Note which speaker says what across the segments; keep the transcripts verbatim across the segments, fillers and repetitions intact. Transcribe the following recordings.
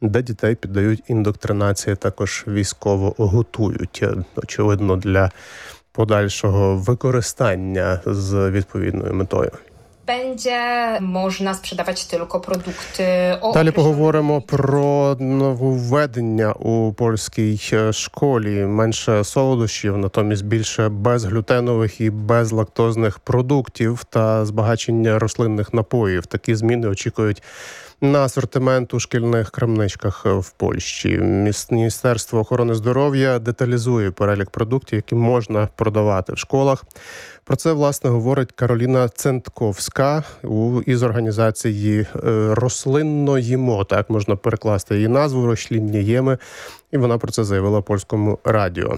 Speaker 1: де дітей піддають індоктринації, також військово готують, очевидно, для подальшого використання з відповідною метою.
Speaker 2: Będzie można sprzedawać tylko produkty.
Speaker 1: Далі поговоримо про нововведення у польській школі. Менше солодощів, натомість більше безглютенових і безлактозних продуктів та збагачення рослинних напоїв. Такі зміни очікують на асортимент у шкільних крамничках в Польщі. Міністерство охорони здоров'я деталізує перелік продуктів, які можна продавати в школах. Про це, власне, говорить Кароліна Центковська із організації «Рослинно їмо», так можна перекласти її назву, «Рослинні єми», і вона про це заявила Польському радіо.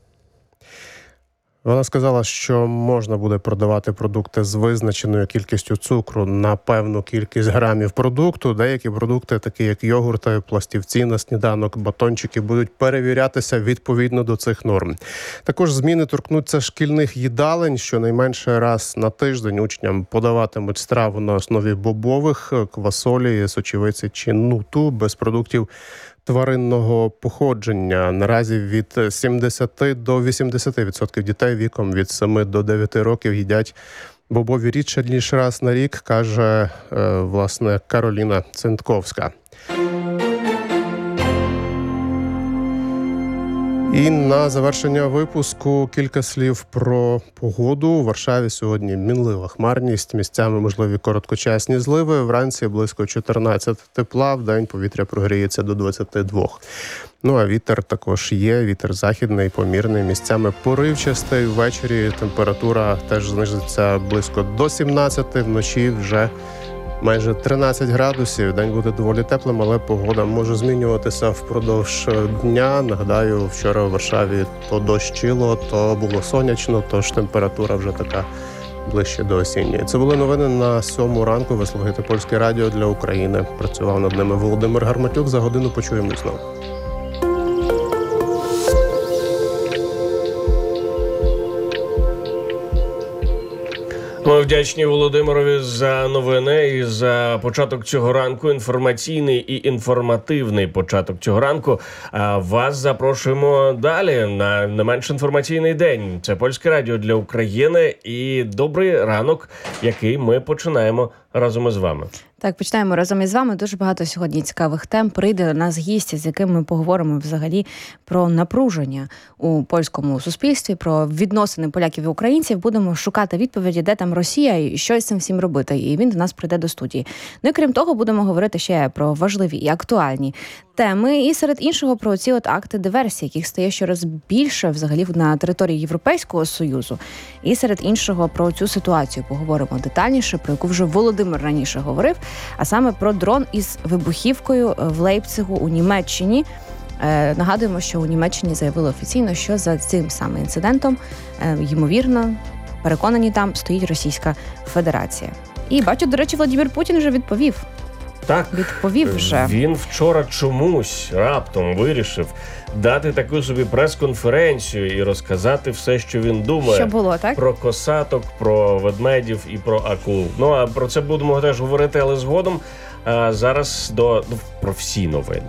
Speaker 1: Вона сказала, що можна буде продавати продукти з визначеною кількістю цукру на певну кількість грамів продукту. Деякі продукти, такі як йогурти, пластівці на сніданок, батончики, будуть перевірятися відповідно до цих норм. Також зміни торкнуться шкільних їдалень. Щонайменше раз на тиждень учням подаватимуть страву на основі бобових, квасолі, сочевиці чи нуту без продуктів тваринного походження. Наразі від сімдесят до вісімдесят відсотків дітей віком від семи до дев'яти років їдять бобові рідше, ніж раз на рік, каже, власне, Кароліна Центковська. І на завершення випуску кілька слів про погоду. У Варшаві сьогодні мінлива хмарність, місцями можливі короткочасні зливи, вранці близько чотирнадцять тепла, вдень повітря прогріється до двадцять два. Ну а вітер також є, вітер західний, помірний, місцями поривчастий, ввечері температура теж знизиться близько до сімнадцяти, вночі вже майже тринадцять градусів, день буде доволі теплим, але погода може змінюватися впродовж дня. Нагадаю, вчора у Варшаві то дощило, то було сонячно, тож температура вже така ближче до осінньої. Це були новини на сьому ранку. Ви слухаєте Польське радіо для України. Працював над ними Володимир Гарматюк. За годину почуємось знову.
Speaker 3: Ми вдячні Володимирові за новини і за початок цього ранку, інформаційний і інформативний початок цього ранку. А вас запрошуємо далі на не менш інформаційний день. Це Польське радіо для України і добрий ранок, який ми починаємо разом із вами.
Speaker 4: Так, починаємо разом із вами. Дуже багато сьогодні цікавих тем. Прийде до нас гість, з яким ми поговоримо взагалі про напруження у польському суспільстві, про відносини поляків і українців. Будемо шукати відповіді, де там Росія і що з цим всім робити. І він до нас прийде до студії. Ну і крім того, будемо говорити ще про важливі і актуальні теми. І серед іншого про ці от акти диверсії, яких стає щораз більше взагалі на території Європейського Союзу. І серед іншого про цю ситуацію поговоримо детальніше, про яку вже Володимир раніше говорив, а саме про дрон із вибухівкою в Лейпцигу у Німеччині. Е, нагадуємо, що у Німеччині заявили офіційно, що за цим саме інцидентом, е, ймовірно, переконані там, стоїть Російська Федерація. І бачу, до речі, Владимир Путін вже відповів.
Speaker 3: Так,
Speaker 4: відповів вже.
Speaker 3: Він вчора чомусь раптом вирішив дати таку собі прес-конференцію і розказати все, що він думає.
Speaker 4: Що було, так?
Speaker 3: Про косаток, про ведмедів і про акул. Ну, а про це будемо теж говорити, але згодом. А зараз до, ну, про всі новини.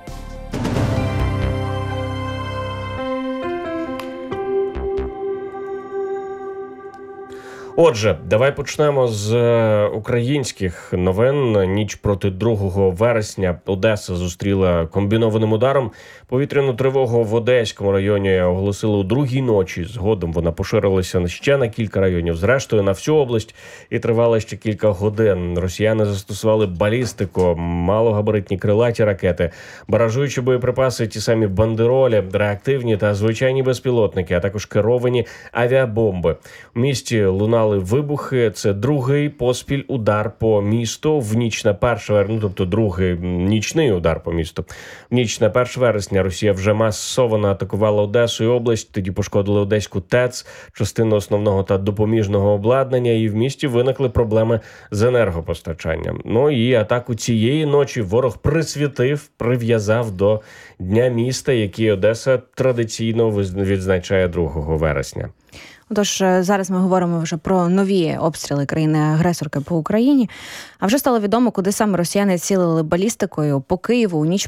Speaker 3: Отже, давай почнемо з українських новин. Ніч проти другого вересня Одеса зустріла комбінованим ударом. Повітряну тривогу в Одеському районі оголосили у другій ночі. Згодом вона поширилася ще на кілька районів, зрештою на всю область, і тривала ще кілька годин. Росіяни застосували балістику, малогабаритні крилаті ракети, баражуючі боєприпаси, ті самі бандеролі, реактивні та звичайні безпілотники, а також керовані авіабомби. У місті лунали вибухи. Це другий поспіль удар по місту в ніч на перше вересня, ну, тобто другий нічний удар по місту. В ніч на перше вересня Росія вже масово атакувала Одесу і область, тоді пошкодили Одеську ТЕЦ, частину основного та допоміжного обладнання, і в місті виникли проблеми з енергопостачанням. Ну і атаку цієї ночі ворог присвятив, прив'язав до Дня міста, який Одеса традиційно відзначає другого вересня.
Speaker 4: Отож, зараз ми говоримо вже про нові обстріли країни-агресорки по Україні. А вже стало відомо, куди саме росіяни цілили балістикою по Києву у ніч